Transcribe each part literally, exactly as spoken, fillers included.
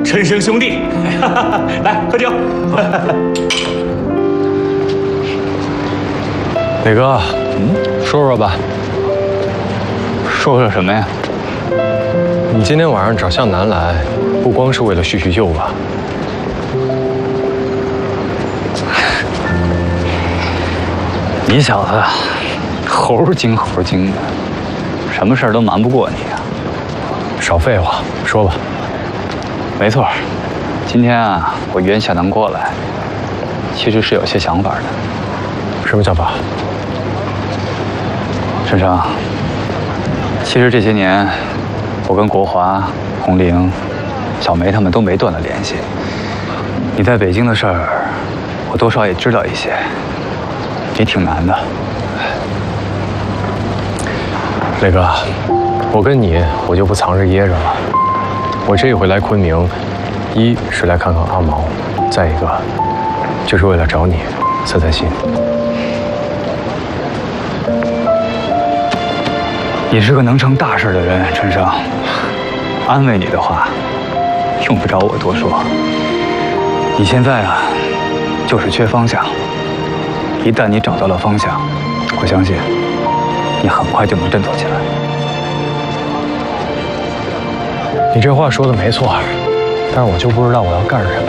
陈生兄弟，来喝酒。 磊哥，嗯，说说吧。 说说什么呀？ 你今天晚上找向南来，不光是为了叙叙旧吧？ 你小子猴精猴精的，什么事儿都瞒不过你啊！ 少废话，说吧。 没错，今天啊，我约向南过来，其实是有些想法的。 什么想法？ 陈生，其实这些年，我跟国华、红玲、小梅他们都没断了联系。你在北京的事儿，我多少也知道一些。也挺难的。 磊哥，我跟你，我就不藏着掖着了。我这回来昆明，一是来看看阿毛，再一个，就是为了找你散散心。 你是个能成大事的人，陈生。安慰你的话，用不着我多说。你现在啊，就是缺方向。一旦你找到了方向，我相信你很快就能振作起来。 你这话说的没错，但是我就不知道我要干什么。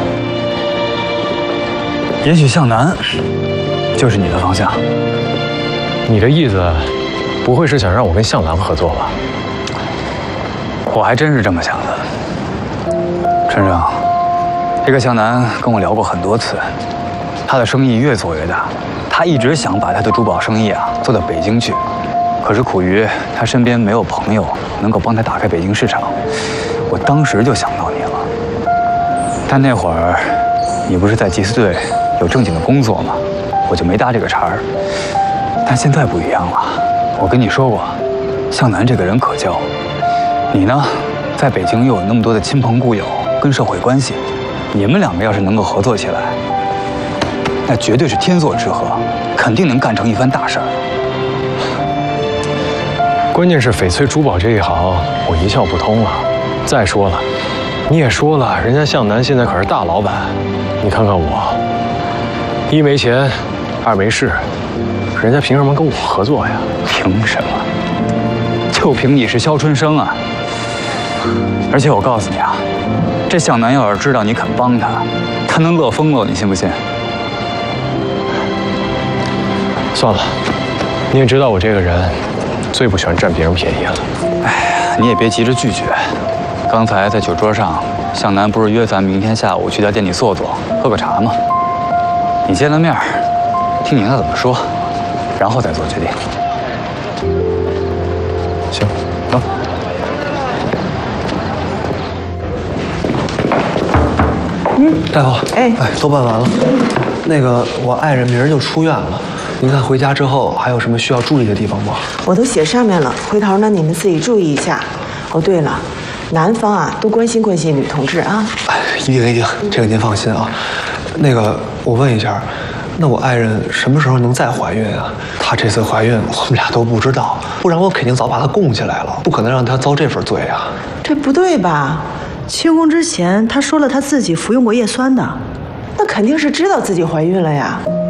也许向南就是你的方向。 你的意思不会是想让我跟向南合作吧？ 我还真是这么想的。陈生，这个向南跟我聊过很多次，他的生意越做越大。他一直想把他的珠宝生意啊做到北京去，可是苦于他身边没有朋友能够帮他打开北京市场。我当时就想到你了，但那会儿你不是在缉私队有正经的工作吗？我就没搭这个茬儿。但现在不一样了，我跟你说过，向南这个人可交，你呢，在北京又有那么多的亲朋故友跟社会关系，你们两个要是能够合作起来，那绝对是天作之合，肯定能干成一番大事儿。 关键是翡翠珠宝这一行，我一窍不通了。再说了，你也说了，人家向南现在可是大老板，你看看我，一没钱，二没势，人家凭什么跟我合作呀？ 凭什么？就凭你是肖春生啊！而且我告诉你啊，这向南要是知道你肯帮他，他能乐疯了，你信不信？ 算了，你也知道我这个人最不喜欢占别人便宜了。 哎呀，你也别急着拒绝。刚才在酒桌上，向南不是约咱明天下午去他店里坐坐，喝个茶吗？你见了面，听听他怎么说，然后再做决定。 行， 走。 嗯， 大夫， 哎哎，都办完了。那个，我爱人明儿就出院了。您看回家之后还有什么需要注意的地方吗？ 我都写上面了，回头呢你们自己注意一下。哦，对了，男方啊多关心关心女同志啊。 哎，一定一定，这个您放心啊。那个，我问一下，那我爱人什么时候能再怀孕啊？她这次怀孕我们俩都不知道，不然我肯定早把她供起来了，不可能让她遭这份罪啊。 这不对吧？ 清宫之前她说了她自己服用过叶酸的， 那肯定是知道自己怀孕了呀。